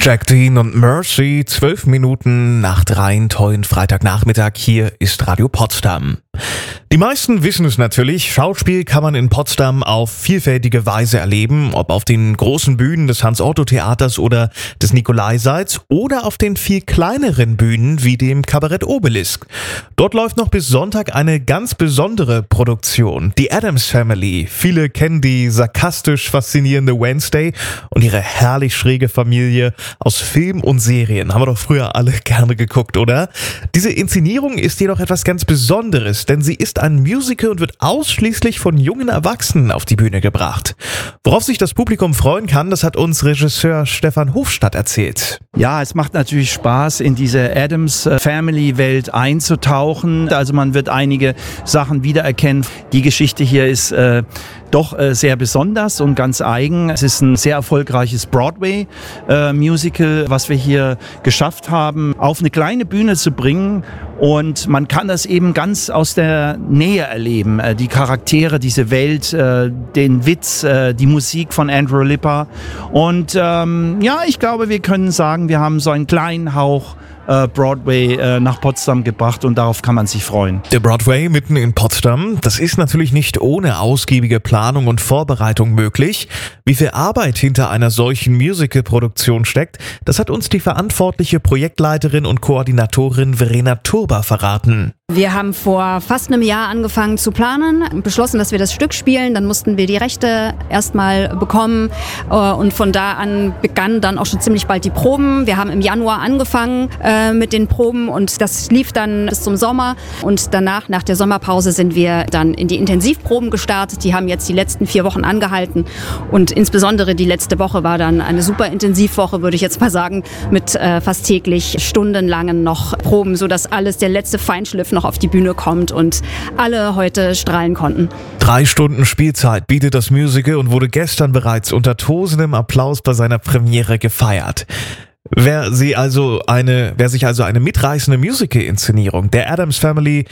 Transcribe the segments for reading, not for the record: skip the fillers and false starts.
Jack Dean und Mercy, 12 Minuten nach 3, tollen Freitagnachmittag. Hier ist Radio Potsdam. Die meisten wissen es natürlich, Schauspiel kann man in Potsdam auf vielfältige Weise erleben, ob auf den großen Bühnen des Hans-Otto-Theaters oder des Nikolaiseits oder auf den viel kleineren Bühnen wie dem Kabarett Obelisk. Dort läuft noch bis Sonntag eine ganz besondere Produktion, die Addams Family. Viele kennen die sarkastisch faszinierende Wednesday und ihre herrlich schräge Familie aus Film und Serien. Haben wir doch früher alle gerne geguckt, oder? Diese Inszenierung ist jedoch etwas ganz Besonderes, denn sie ist ein Musical und wird ausschließlich von jungen Erwachsenen auf die Bühne gebracht. Worauf sich das Publikum freuen kann, das hat uns Regisseur Stefan Hofstadt erzählt. Ja, es macht natürlich Spaß, in diese Addams Family Welt einzutauchen. Also man wird einige Sachen wiedererkennen. Die Geschichte hier ist doch sehr besonders und ganz eigen. Es ist ein sehr erfolgreiches Broadway-Musical, was wir hier geschafft haben, auf eine kleine Bühne zu bringen. Und man kann das eben ganz aus der Nähe erleben. Die Charaktere, diese Welt, den Witz, die Musik von Andrew Lipper. Und ich glaube, wir können sagen, wir haben so einen kleinen Hauch Broadway nach Potsdam gebracht und darauf kann man sich freuen. Der Broadway mitten in Potsdam, das ist natürlich nicht ohne ausgiebige Planung und Vorbereitung möglich. Wie viel Arbeit hinter einer solchen Musical-Produktion steckt, das hat uns die verantwortliche Projektleiterin und Koordinatorin Verena Turba verraten. Wir haben vor fast einem Jahr angefangen zu planen und beschlossen, dass wir das Stück spielen. Dann mussten wir die Rechte erstmal bekommen und von da an begannen dann auch schon ziemlich bald die Proben. Wir haben im Januar angefangen mit den Proben und das lief dann bis zum Sommer. Und danach, nach der Sommerpause, sind wir dann in die Intensivproben gestartet. Die haben jetzt die letzten 4 Wochen angehalten und insbesondere die letzte Woche war dann eine super Intensivwoche, würde ich jetzt mal sagen, mit fast täglich stundenlangen noch Proben, sodass alles, der letzte Feinschliff noch auf die Bühne kommt und alle heute strahlen konnten. 3 Stunden Spielzeit bietet das Musical und wurde gestern bereits unter tosendem Applaus bei seiner Premiere gefeiert. Wer sich also eine mitreißende Musical-Inszenierung der Addams Family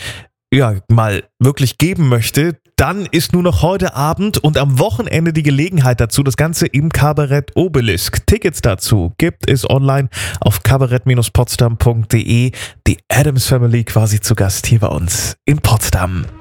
mal wirklich geben möchte, dann ist nur noch heute Abend und am Wochenende die Gelegenheit dazu, das Ganze im Kabarett Obelisk. Tickets dazu gibt es online auf kabarett-potsdam.de. Die Addams Family quasi zu Gast hier bei uns in Potsdam.